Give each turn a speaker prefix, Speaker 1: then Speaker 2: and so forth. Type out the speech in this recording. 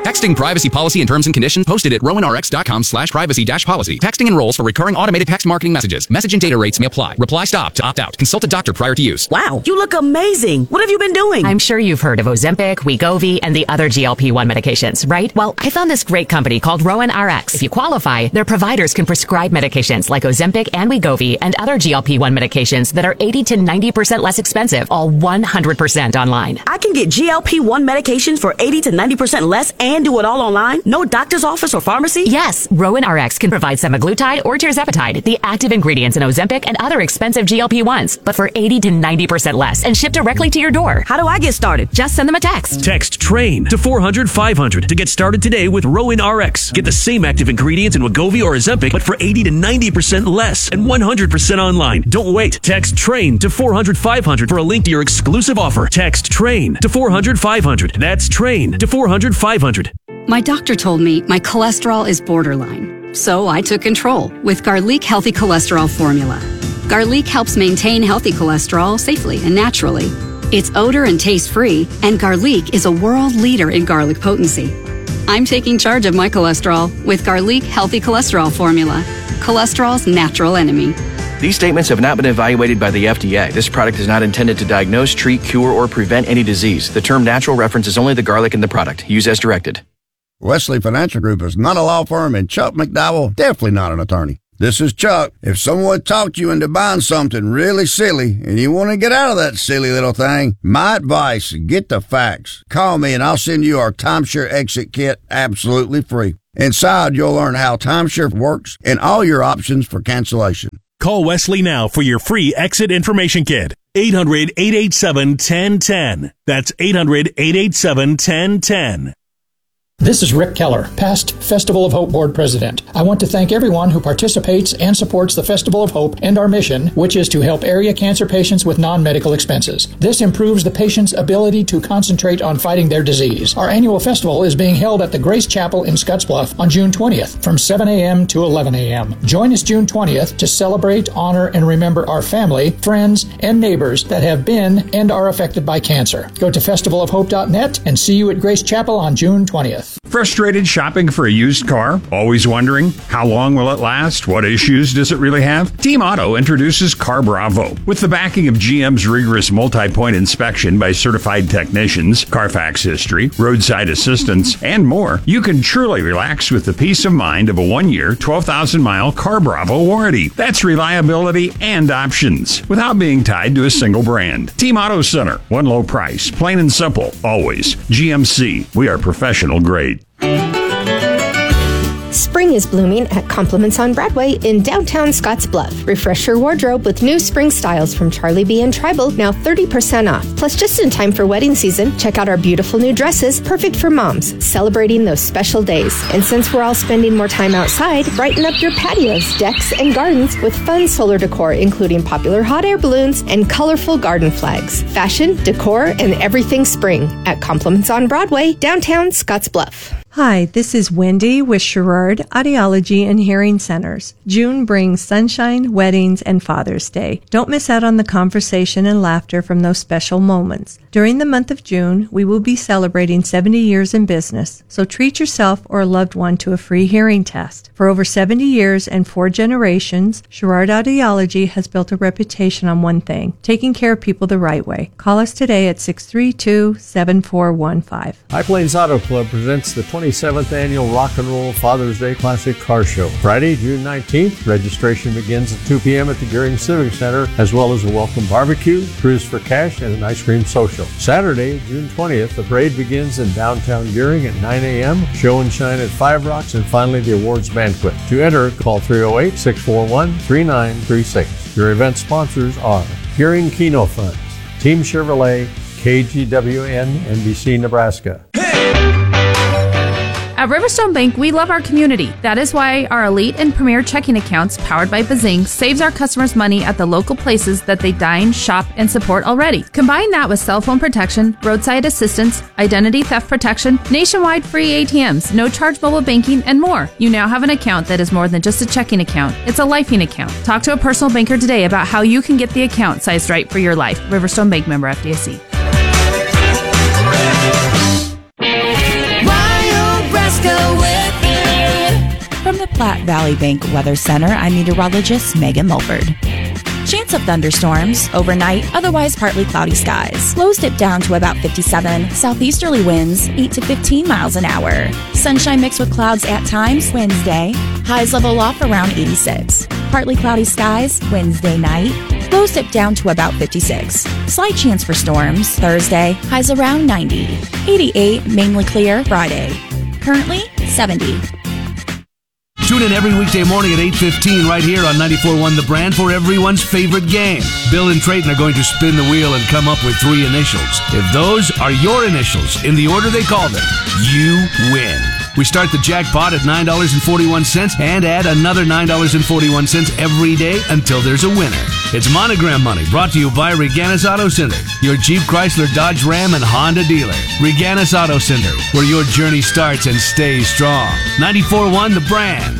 Speaker 1: Texting privacy policy and terms and conditions posted at rowanrx.com/privacy-policy. Texting enrolls for recurring automated text marketing messages. Message and data rates may apply. Reply stop to opt out. Consult a doctor prior to use.
Speaker 2: Wow, you look amazing. What have you been doing?
Speaker 3: I'm sure you've heard of Ozempic, Wegovy, and the other GLP-1 medications, right? Well, I found this great company called Rowan RX. If you qualify, their providers can prescribe medications like Ozempic and Wegovy and other GLP-1 medications that are 80 to 90% less expensive, all 100% online.
Speaker 2: I can get GLP-1 medications for 80 to 90% less and do it all online? No doctor's office or pharmacy?
Speaker 3: Yes, Rowan RX can provide semaglutide or tirzepatide, the active ingredients in Ozempic and other expensive GLP-1s, but for 80 to 90% less and shipped directly to your door.
Speaker 2: How do I get started?
Speaker 3: Just send them a text.
Speaker 4: Text TRAIN to 400-500 to get started today with Rowan RX. Get the same active ingredients in Wegovy or Ozempic, but for 80 to 90% less and 100% online. Don't wait. Text TRAIN to 400-500 for a link to your exclusive offer. Text TRAIN to 400-500. That's TRAIN to 400-500.
Speaker 5: My doctor told me my cholesterol is borderline, so I took control with Garlic Healthy Cholesterol Formula. Garlic helps maintain healthy cholesterol safely and naturally. It's odor and taste-free, and Garlic is a world leader in garlic potency. I'm taking charge of my cholesterol with Garlic Healthy Cholesterol Formula, cholesterol's natural enemy.
Speaker 6: These statements have not been evaluated by the FDA. This product is not intended to diagnose, treat, cure, or prevent any disease. The term natural references only the garlic in the product. Use as directed.
Speaker 7: Wesley Financial Group is not a law firm, and Chuck McDowell definitely not an attorney. This is Chuck. If someone talked you into buying something really silly and you want to get out of that silly little thing, my advice, get the facts. Call me and I'll send you our timeshare exit kit absolutely free. Inside, you'll learn how timeshare works and all your options for cancellation.
Speaker 4: Call Wesley now for your free exit information kit. 800-887-1010. That's 800-887-1010.
Speaker 8: This is Rick Keller, past Festival of Hope Board President. I want to thank everyone who participates and supports the Festival of Hope and our mission, which is to help area cancer patients with non-medical expenses. This improves the patient's ability to concentrate on fighting their disease. Our annual festival is being held at the Grace Chapel in Scottsbluff on June 20th from 7 a.m. to 11 a.m. Join us June 20th to celebrate, honor, and remember our family, friends, and neighbors that have been and are affected by cancer. Go to festivalofhope.net and see you at Grace Chapel on June 20th.
Speaker 9: Frustrated shopping for a used car? Always wondering, how long will it last? What issues does it really have? Team Auto introduces Car Bravo. With the backing of GM's rigorous multi-point inspection by certified technicians, Carfax history, roadside assistance, and more, you can truly relax with the peace of mind of a 1-year, 12,000-mile Car Bravo warranty. That's reliability and options, without being tied to a single brand. Team Auto Center, one low price, plain and simple, always. GMC, we are professional grade.
Speaker 10: Spring is blooming at Compliments on Broadway in downtown Scottsbluff. Refresh your wardrobe with new spring styles from Charlie B and Tribal, now 30% off. Plus, just in time for wedding season, check out our beautiful new dresses, perfect for moms, celebrating those special days. And since we're all spending more time outside, brighten up your patios, decks, and gardens with fun solar decor, including popular hot air balloons and colorful garden flags. Fashion, decor, and everything spring at Compliments on Broadway, downtown Scottsbluff.
Speaker 11: Hi, this is Wendy with Sherrard Audiology and Hearing Centers. June brings sunshine, weddings, and Father's Day. Don't miss out on the conversation and laughter from those special moments. During the month of June, we will be celebrating 70 years in business, so treat yourself or a loved one to a free hearing test. For over 70 years and 4 generations, Sherrard Audiology has built a reputation on one thing, taking care of people the right way. Call us today at 632-7415.
Speaker 12: High Plains Auto Club presents the 27th Annual Rock and Roll Father's Day Classic Car Show. Friday, June 19th, registration begins at 2 p.m. at the Gearing Civic Center, as well as a welcome barbecue, cruise for cash, and an ice cream social. Saturday, June 20th, the parade begins in downtown Gearing at 9 a.m., show and shine at Five Rocks, and finally the awards banquet. To enter, call 308-641-3936. Your event sponsors are Gearing Keno Funds, Team Chevrolet, KGWN, NBC, Nebraska.
Speaker 13: At Riverstone Bank, we love our community. That is why our elite and premier checking accounts, powered by Bazing, saves our customers money at the local places that they dine, shop, and support already. Combine that with cell phone protection, roadside assistance, identity theft protection, nationwide free ATMs, no charge mobile banking, and more. You now have an account that is more than just a checking account. It's a lifing account. Talk to a personal banker today about how you can get the account sized right for your life. Riverstone Bank, member FDIC.
Speaker 14: Platte Valley Bank Weather Center, I'm meteorologist Megan Mulford. Chance of thunderstorms overnight, otherwise partly cloudy skies. Lows dip down to about 57. Southeasterly winds 8 to 15 miles an hour. Sunshine mixed with clouds at times Wednesday. Highs level off around 86. Partly cloudy skies Wednesday night. Lows dip down to about 56. Slight chance for storms Thursday. Highs around 90. 88 mainly clear Friday. Currently 70.
Speaker 15: Tune in every weekday morning at 8:15 right here on 94.1 The Brand for everyone's favorite game. Bill and Trayton are going to spin the wheel and come up with 3 initials. If those are your initials in the order they call them, you win. We start the jackpot at $9.41 and add another $9.41 every day until there's a winner. It's Monogram Money, brought to you by Reganis Auto Center, your Jeep, Chrysler, Dodge, Ram, and Honda dealer. Reganis Auto Center, where your journey starts and stays strong. 94.1 The Brand.